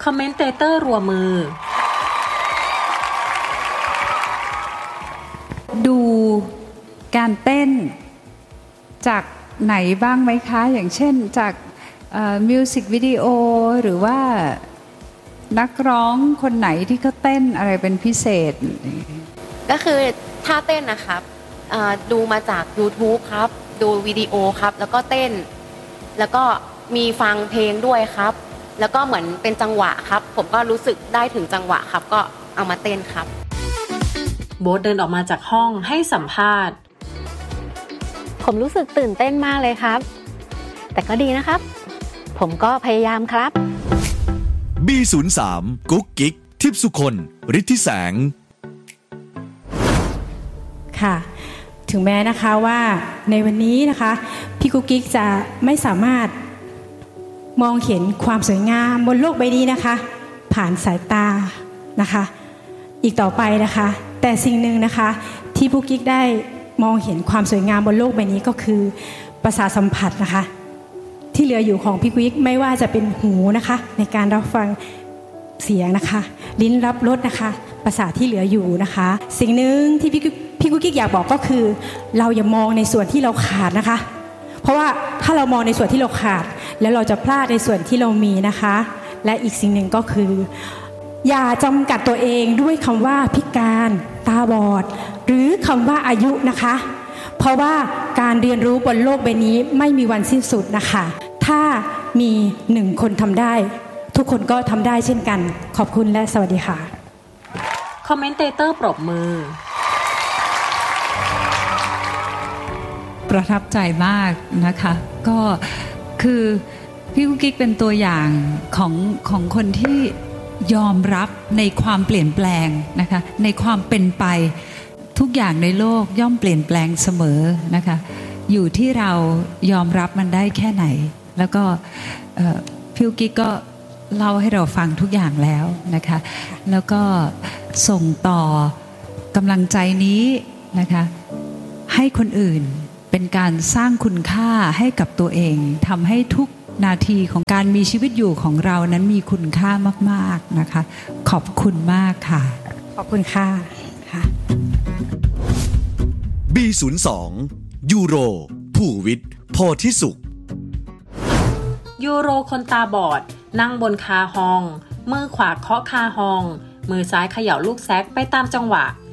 คอมเมนเตเตอร์รัวมือดูการเต้นจากไหนบ้างไหมคะอย่างเช่นจากมิวสิกวิดีโอหรือว่านักร้องคนไหนที่เขาเต้นอะไรเป็นพิเศษก็คือท่าเต้นนะครับดูมาจาก YouTube ครับดูวิดีโอครับแล้วก็เต้นแล้วก็มีฟังเพลงด้วยครับแล้วก็เหมือนเป็นจังหวะครับผมก็รู้สึกได้ถึงจังหวะครับก็เอามาเต้นครับโบ๊ทเดินออกมาจากห้องให้สัมภาษณ์ผมรู้สึกตื่นเต้นมากเลยครับแต่ก็ดีนะครับผมก็พยายามครับ B03 กุ๊กกิ๊กทิพย์สุคนฤทธิแสงค่ะถึงแม้นะคะว่าในวันนี้นะคะพี่กุ๊กกิ๊กจะไม่สามารถมองเห็นความสวยงามบนโลกใบนี้นะคะผ่านสายตานะคะอีกต่อไปนะคะแต่สิ่งหนึ่งนะคะที่กุ๊กกิ๊กได้มองเห็นความสวยงามบนโลกใบนี้ก็คือประสาทสัมผัสนะคะที่เหลืออยู่ของพี่กุ๊กกิ๊กไม่ว่าจะเป็นหูนะคะในการรับฟังเสียงนะคะลิ้นรับรสนะคะประสาทที่เหลืออยู่นะคะสิ่งหนึ่งที่พี่กุ๊กกิ๊กอยากบอกก็คือเราอย่ามองในส่วนที่เราขาดนะคะเพราะว่าถ้าเรามองในส่วนที่เราขาดแล้วเราจะพลาดในส่วนที่เรามีนะคะและอีกสิ่งหนึ่งก็คืออย่าจำกัดตัวเองด้วยคำว่าพิการตาบอดหรือคำว่าอายุนะคะเพราะว่าการเรียนรู้บนโลกใบนี้ไม่มีวันสิ้นสุดนะคะถ้ามี1คนทำได้ทุกคนก็ทำได้เช่นกันขอบคุณและสวัสดีค่ะคอมเมนเตเตอร์ปรบมือประทับใจมากนะคะก็คือพี่กุ๊กกิ๊กเป็นตัวอย่างของคนที่ยอมรับในความเปลี่ยนแปลงนะคะในความเป็นไปทุกอย่างในโลกย่อมเปลี่ยนแปลงเสมอนะคะอยู่ที่เรายอมรับมันได้แค่ไหนแล้วก็พี่กุ๊กกิ๊กก็เล่าให้เราฟังทุกอย่างแล้วนะคะแล้วก็ส่งต่อกำลังใจนี้นะคะให้คนอื่นเป็นการสร้างคุณค่าให้กับตัวเองทำให้ทุกนาทีของการมีชีวิตอยู่ของเรานั้นมีคุณค่ามากๆนะคะขอบคุณมากค่ะขอบคุณค่ะ B02 ยูโรผู้วิทย์โพธิสุขยูโรคนตาบอดนั่งบนคาฮองมือขวาเคาะคาฮองมือซ้ายเขย่าลูกแซกไปตามจังหวะ